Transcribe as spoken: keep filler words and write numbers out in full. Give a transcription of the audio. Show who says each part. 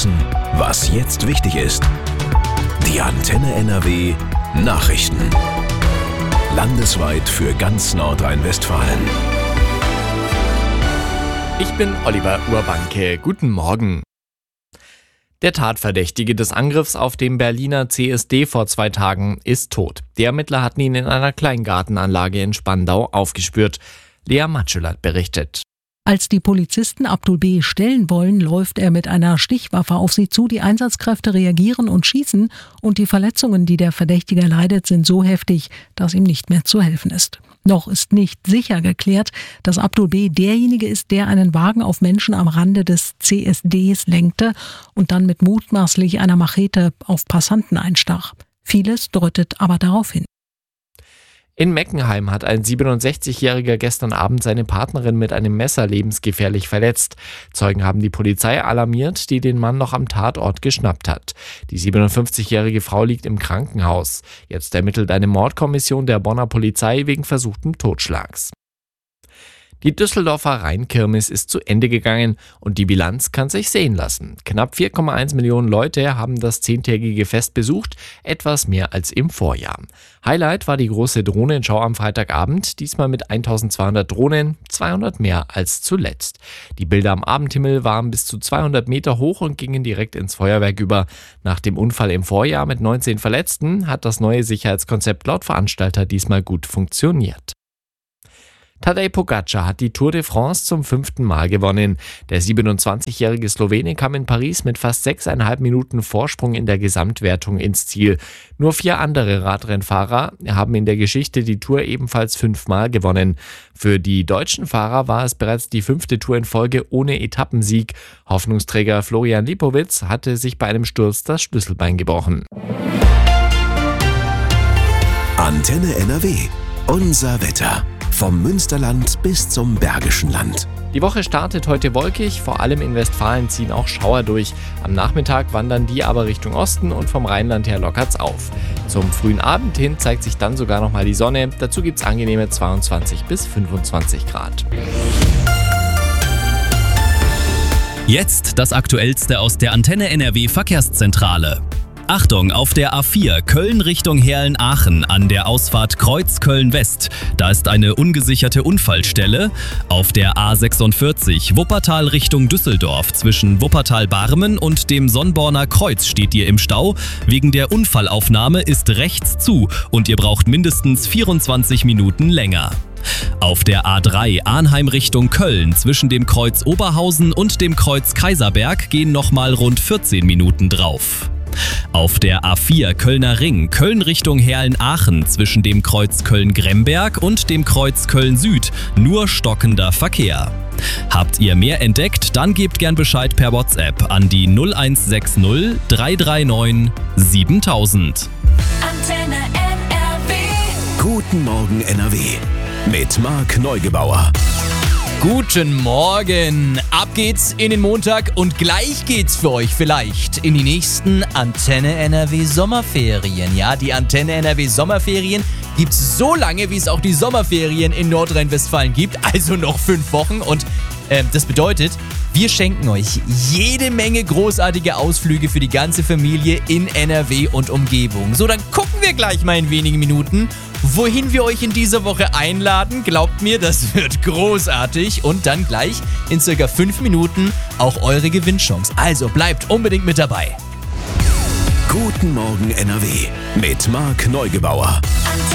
Speaker 1: wissen, was jetzt wichtig ist. Die Antenne N R W Nachrichten. Landesweit für ganz Nordrhein-Westfalen.
Speaker 2: Ich bin Oliver Urbanke. Guten Morgen. Der Tatverdächtige des Angriffs auf dem Berliner C S D vor zwei Tagen ist tot. Die Ermittler hatten ihn in einer Kleingartenanlage in Spandau aufgespürt. Lea Matschulert berichtet.
Speaker 3: Als die Polizisten Abdul B. stellen wollen, läuft er mit einer Stichwaffe auf sie zu. Die Einsatzkräfte reagieren und schießen und die Verletzungen, die der Verdächtige erleidet, sind so heftig, dass ihm nicht mehr zu helfen ist. Noch ist nicht sicher geklärt, dass Abdul B. derjenige ist, der einen Wagen auf Menschen am Rande des C S Ds lenkte und dann mit mutmaßlich einer Machete auf Passanten einstach. Vieles deutet aber darauf hin.
Speaker 2: In Meckenheim hat ein siebenundsechzigjähriger gestern Abend seine Partnerin mit einem Messer lebensgefährlich verletzt. Zeugen haben die Polizei alarmiert, die den Mann noch am Tatort geschnappt hat. Die siebenundfünfzigjährige Frau liegt im Krankenhaus. Jetzt ermittelt eine Mordkommission der Bonner Polizei wegen versuchten Totschlags. Die Düsseldorfer Rheinkirmes ist zu Ende gegangen und die Bilanz kann sich sehen lassen. Knapp vier Komma eins Millionen Leute haben das zehntägige Fest besucht, etwas mehr als im Vorjahr. Highlight war die große Drohnenschau am Freitagabend, diesmal mit eintausendzweihundert Drohnen, zweihundert mehr als zuletzt. Die Bilder am Abendhimmel waren bis zu zweihundert Meter hoch und gingen direkt ins Feuerwerk über. Nach dem Unfall im Vorjahr mit neunzehn Verletzten hat das neue Sicherheitskonzept laut Veranstalter diesmal gut funktioniert. Tadej Pogačar hat die Tour de France zum fünften Mal gewonnen. Der siebenundzwanzigjährige Slowene kam in Paris mit fast sechseinhalb Minuten Vorsprung in der Gesamtwertung ins Ziel. Nur vier andere Radrennfahrer haben in der Geschichte die Tour ebenfalls fünfmal gewonnen. Für die deutschen Fahrer war es bereits die fünfte Tour in Folge ohne Etappensieg. Hoffnungsträger Florian Lipowitz hatte sich bei einem Sturz das Schlüsselbein gebrochen.
Speaker 1: Antenne N R W. Unser Wetter. Vom Münsterland bis zum Bergischen Land.
Speaker 2: Die Woche startet heute wolkig, vor allem in Westfalen ziehen auch Schauer durch. Am Nachmittag wandern die aber Richtung Osten und vom Rheinland her lockert's auf. Zum frühen Abend hin zeigt sich dann sogar nochmal die Sonne. Dazu gibt's angenehme zweiundzwanzig bis fünfundzwanzig Grad.
Speaker 4: Jetzt das Aktuellste aus der Antenne N R W Verkehrszentrale. Achtung, auf der A vier Köln Richtung Herlen-Aachen an der Ausfahrt Kreuz Köln-West. Da ist eine ungesicherte Unfallstelle. Auf der A sechsundvierzig Wuppertal Richtung Düsseldorf zwischen Wuppertal-Barmen und dem Sonnborner Kreuz steht ihr im Stau. Wegen der Unfallaufnahme ist rechts zu und ihr braucht mindestens vierundzwanzig Minuten länger. Auf der A drei Arnheim Richtung Köln zwischen dem Kreuz Oberhausen und dem Kreuz Kaiserberg gehen nochmal rund vierzehn Minuten drauf. Auf der A vier Kölner Ring, Köln Richtung Herlen-Aachen zwischen dem Kreuz Köln-Gremberg und dem Kreuz Köln-Süd nur stockender Verkehr. Habt ihr mehr entdeckt? Dann gebt gern Bescheid per WhatsApp an die null eins sechs null drei drei neun siebentausend.
Speaker 5: Antenne N R W.
Speaker 1: Guten Morgen N R W. Mit Marc Neugebauer.
Speaker 6: Guten Morgen! Ab geht's in den Montag und gleich geht's für euch vielleicht in die nächsten Antenne N R W Sommerferien. Ja, die Antenne N R W Sommerferien gibt's so lange, wie es auch die Sommerferien in Nordrhein-Westfalen gibt, also noch fünf Wochen. Und äh, das bedeutet, wir schenken euch jede Menge großartige Ausflüge für die ganze Familie in N R W und Umgebung. So, dann gucken wir gleich mal in wenigen Minuten, wohin wir euch in dieser Woche einladen. Glaubt mir, das wird großartig. Und dann gleich in circa fünf Minuten auch eure Gewinnchance. Also bleibt unbedingt mit dabei.
Speaker 1: Guten Morgen N R W mit Marc Neugebauer.
Speaker 5: Antenne